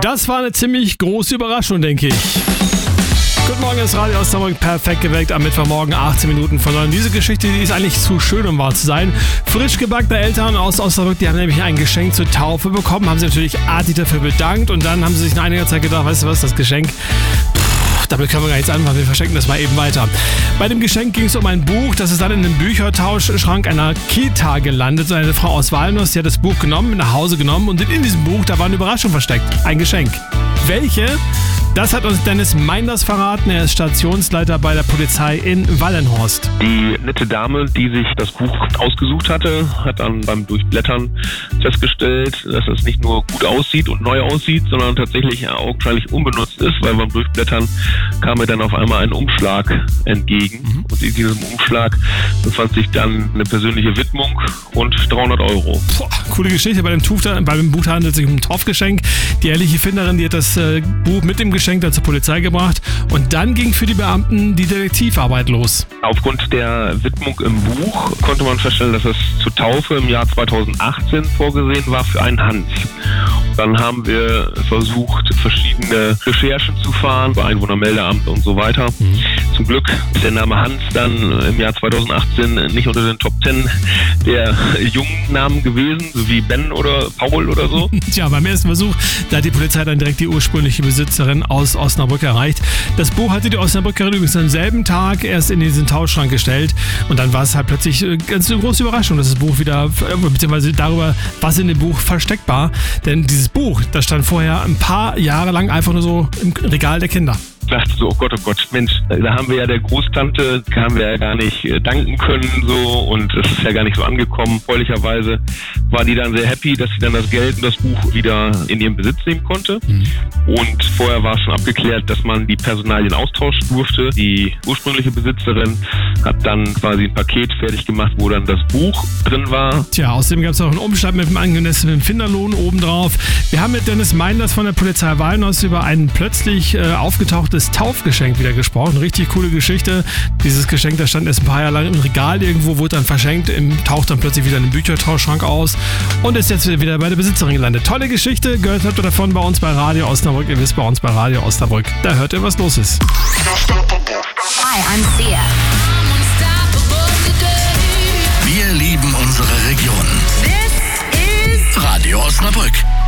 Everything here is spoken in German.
Das war eine ziemlich große Überraschung, denke ich. Guten Morgen, ist Radio Osnabrück perfekt geweckt am Mittwochmorgen, 18 Minuten von 9. Diese Geschichte, die ist eigentlich zu schön, um wahr zu sein. Frisch gebackene Eltern aus Osnabrück, die haben nämlich ein Geschenk zur Taufe bekommen, haben sich natürlich artig dafür bedankt und dann haben sie sich nach einiger Zeit gedacht, weißt du was, das Geschenk, damit können wir gar nichts anfangen, wir verschenken das mal eben weiter. Bei dem Geschenk ging es um ein Buch, das ist dann in dem Büchertauschschrank einer Kita gelandet. So eine Frau aus Walnuss, die hat das Buch genommen, nach Hause genommen und in diesem Buch, da war eine Überraschung versteckt, ein Geschenk. Welche? Das hat uns Dennis Meinders verraten. Er ist Stationsleiter bei der Polizei in Wallenhorst. Die nette Dame, die sich das Buch ausgesucht hatte, hat dann beim Durchblättern festgestellt, dass es nicht nur gut aussieht und neu aussieht, sondern tatsächlich augenscheinlich unbenutzt ist, weil beim Durchblättern kam mir dann auf einmal ein Umschlag entgegen. Und in diesem Umschlag befand sich dann eine persönliche Widmung und 300 €. Boah, coole Geschichte. Bei dem Buch handelt es sich um ein Taufgeschenk. Die ehrliche Finderin, die hat das Buch mit dem Geschenk dann zur Polizei gebracht und dann ging für die Beamten die Detektivarbeit los. Aufgrund der Widmung im Buch konnte man feststellen, dass es zur Taufe im Jahr 2018 vorgesehen war für einen Hans. Dann haben wir versucht, verschiedene Recherchen zu fahren, bei Einwohnermeldeamt und so weiter. Zum Glück ist der Name Hans dann im Jahr 2018 nicht unter den Top 10 der jungen Namen gewesen, so wie Ben oder Paul oder so. Tja, beim ersten Versuch, da hat die Polizei dann direkt die ursprüngliche Besitzerin aus Osnabrück erreicht. Das Buch hatte die Osnabrückerin übrigens am selben Tag erst in diesen Tauschschrank gestellt und dann war es halt plötzlich ganz eine große Überraschung, dass das Buch wieder, beziehungsweise darüber, was in dem Buch versteckt war. Denn dieses Buch, das stand vorher ein paar Jahre lang einfach nur so im Regal der Kinder. Dachte so, oh Gott, Mensch, da haben wir ja der Großtante, haben wir ja gar nicht danken können so und es ist ja gar nicht so angekommen. Freundlicherweise war die dann sehr happy, dass sie dann das Geld und das Buch wieder in ihren Besitz nehmen konnte. Und vorher war schon abgeklärt, dass man die Personalien austauschen durfte. Die ursprüngliche Besitzerin hat dann quasi ein Paket fertig gemacht, wo dann das Buch drin war. Tja, außerdem gab es auch einen Umschlag mit einem angemessenen Finderlohn obendrauf. Wir haben mit Dennis Meinders von der Polizei Wallenhorst über ein plötzlich aufgetauchtes Taufgeschenk wieder gesprochen. Richtig coole Geschichte. Dieses Geschenk, das stand erst ein paar Jahre lang im Regal irgendwo, wurde dann verschenkt, taucht dann plötzlich wieder in den Büchertauschschrank aus und ist jetzt wieder bei der Besitzerin gelandet. Tolle Geschichte, gehört habt ihr davon bei uns bei Radio Osnabrück. Ihr wisst, bei uns bei Radio Osnabrück, da hört ihr, was los ist. Hi, I'm Sia. Wir lieben unsere Region. This is Radio Osnabrück.